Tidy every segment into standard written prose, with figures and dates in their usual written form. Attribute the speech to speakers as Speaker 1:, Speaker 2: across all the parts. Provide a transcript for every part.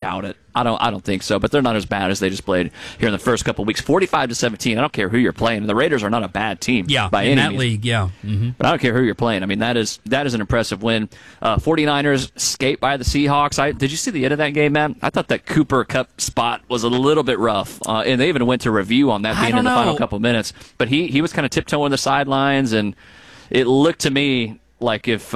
Speaker 1: doubt it. I don't think so. But they're not as bad as they just played here in the first couple of weeks. 45-17. I don't care who you're playing. The Raiders are not a bad team. By any
Speaker 2: that
Speaker 1: means.
Speaker 2: League. Yeah. Mm-hmm.
Speaker 1: But I don't care who you're playing. I mean, that is an impressive win. 49ers escaped by the Seahawks. Did you see the end of that game, man? I thought that Cooper Kupp spot was a little bit rough, and they even went to review on that being in the final couple of minutes. But he was kind of tiptoeing the sidelines, and it looked to me like if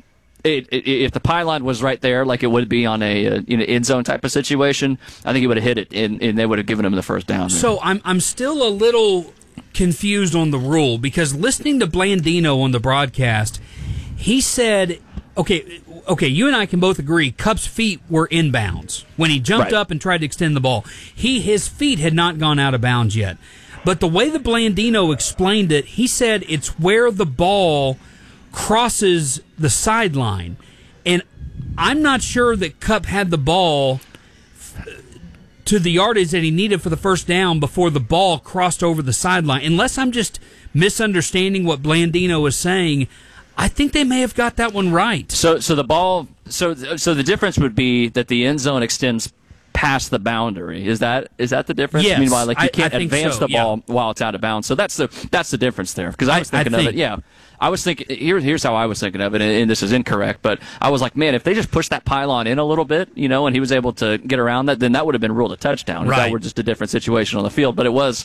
Speaker 1: the pylon was right there, like it would be on a end zone type of situation, I think he would have hit it, and they would have given him the first down.
Speaker 2: So I'm still a little confused on the rule, because listening to Blandino on the broadcast, he said, okay, you and I can both agree Kupp's feet were inbounds when he jumped up and tried to extend the ball. His feet had not gone out of bounds yet. But the way that Blandino explained it, he said it's where the ball crosses the sideline. And I'm not sure that Kupp had the ball to the yardage that he needed for the first down before the ball crossed over the sideline. Unless I'm just misunderstanding what Blandino is saying, I think they may have got that one right.
Speaker 1: So the ball, so the difference would be that the end zone extends past the boundary. Is that the difference?
Speaker 2: Yes.
Speaker 1: Meanwhile, like you can't advance
Speaker 2: so,
Speaker 1: the ball while it's out of bounds. So that's the difference there. Because I was thinking of it. Yeah, I was thinking. Here's how I was thinking of it, and this is incorrect. But I was like, man, if they just pushed that pylon in a little bit, and he was able to get around that, then that would have been ruled a touchdown. If that were just a different situation on the field. But it was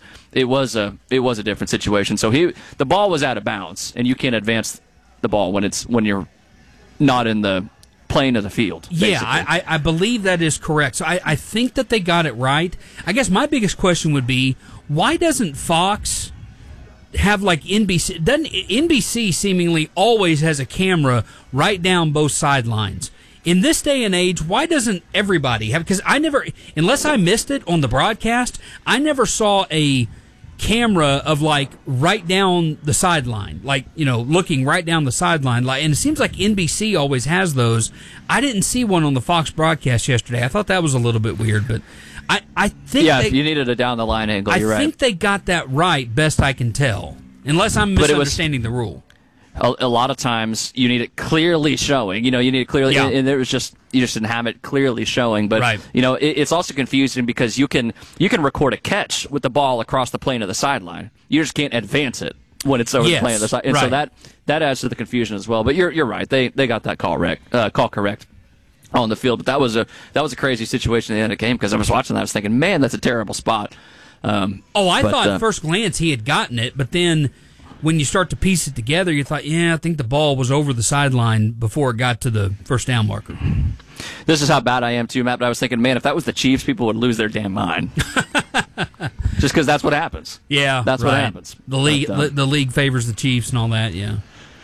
Speaker 1: a different situation. So the ball was out of bounds, and you can't advance the ball when you're not in the plane of the field. Basically.
Speaker 2: Yeah, I believe that is correct. So I think that they got it right. I guess my biggest question would be, why doesn't Fox have like NBC? NBC seemingly always has a camera right down both sidelines. In this day and age, why doesn't everybody have? Because unless I missed it on the broadcast, I never saw a camera of like right down the sideline, like looking right down the sideline, and it seems like NBC always has those. I didn't see one on the Fox broadcast yesterday. I thought that was a little bit weird, but I think
Speaker 1: if you needed a down the line angle, you're right.
Speaker 2: I think they got that right, best I can tell, unless I'm misunderstanding the rule.
Speaker 1: A lot of times you need it clearly showing. You need it clearly, and there was you just didn't have it clearly showing. But it's also confusing because you can record a catch with the ball across the plane of the sideline. You just can't advance it when it's over the plane of the side, and so that adds to the confusion as well. But you're right. They got that call correct on the field. But that was a crazy situation at the end of the game, because I was watching that. I was thinking, man, that's a terrible spot.
Speaker 2: I thought at first glance he had gotten it, but then when you start to piece it together, you thought, I think the ball was over the sideline before it got to the first down marker.
Speaker 1: This is how bad I am too, Matt, but I was thinking, man, if that was the Chiefs, people would lose their damn mind. Just because that's what happens.
Speaker 2: Yeah,
Speaker 1: that's what happens.
Speaker 2: The league favors the Chiefs and all that, yeah.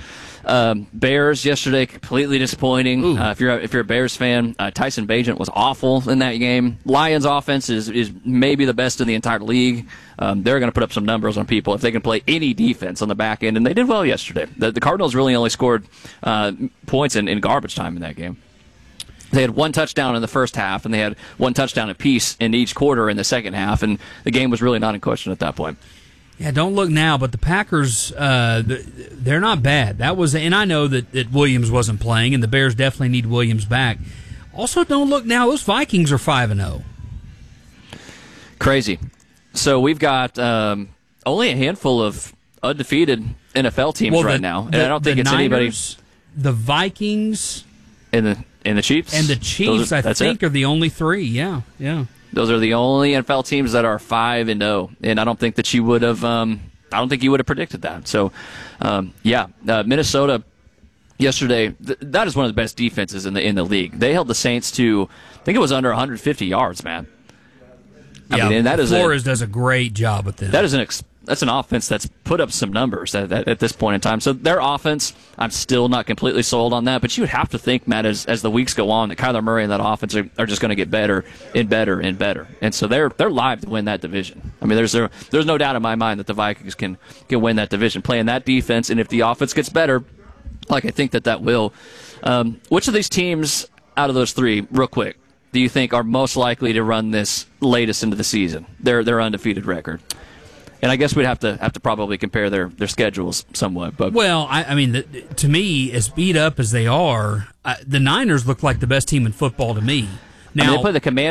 Speaker 1: Bears yesterday, completely disappointing. If you're a Bears fan, Tyson Bagent was awful in that game. Lions offense is maybe the best in the entire league. They're going to put up some numbers on people if they can play any defense on the back end, and they did well yesterday. The Cardinals really only scored points in garbage time in that game. They had one touchdown in the first half, and they had one touchdown apiece in each quarter in the second half, and the game was really not in question at that point.
Speaker 2: Yeah, don't look now, but the Packers, they're not bad. And I know that Williams wasn't playing, and the Bears definitely need Williams back. Also, don't look now, those Vikings are 5-0.
Speaker 1: Crazy. So we've got only a handful of undefeated NFL teams right now, and I don't think it's
Speaker 2: Niners, anybody. The Vikings
Speaker 1: and the Chiefs,
Speaker 2: and the Chiefs, I think, are the only three. Yeah.
Speaker 1: Those are the only NFL teams that are 5-0, and I don't think that you would have. I don't think you would have predicted that. So, Minnesota yesterday. That is one of the best defenses in the league. They held the Saints to, I think it was under 150 yards, man.
Speaker 2: Flores does a great job with this.
Speaker 1: That's an offense that's put up some numbers at this point in time. So their offense, I'm still not completely sold on that, but you would have to think, Matt, as the weeks go on, that Kyler Murray and that offense are just going to get better and better and better. And so they're live to win that division. I mean, there's no doubt in my mind that the Vikings can win that division, playing that defense, and if the offense gets better, like I think that will. Which of these teams out of those three, real quick, do you think are most likely to run this latest into the season, their undefeated record? And I guess we'd have to probably compare their schedules somewhat. But
Speaker 2: I mean, to me, as beat up as they are, the Niners look like the best team in football to me. Now,
Speaker 1: they play the Commanders